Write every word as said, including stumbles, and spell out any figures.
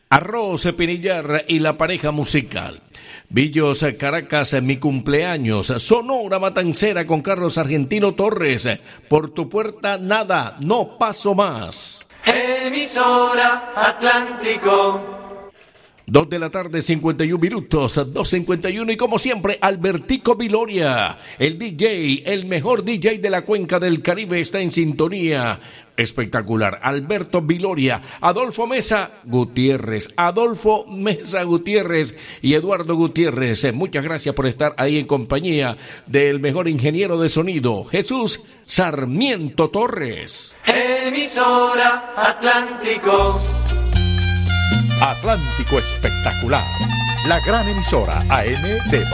Arroz Pinillar y la pareja musical. Villos Caracas, mi cumpleaños. Sonora Matancera con Carlos Argentino Torres. Por tu puerta nada, no paso más. Emisora Atlántico. Dos de la tarde, cincuenta y un minutos, dos cincuenta y uno, y como siempre, Albertico Viloria, el D J, el mejor D J de la cuenca del Caribe, está en sintonía. Espectacular. Alberto Viloria, Adolfo Mesa Gutiérrez, Adolfo Mesa Gutiérrez y Eduardo Gutiérrez. Muchas gracias por estar ahí en compañía del mejor ingeniero de sonido, Jesús Sarmiento Torres. Emisora Atlántico. Atlántico Espectacular, la gran emisora A M de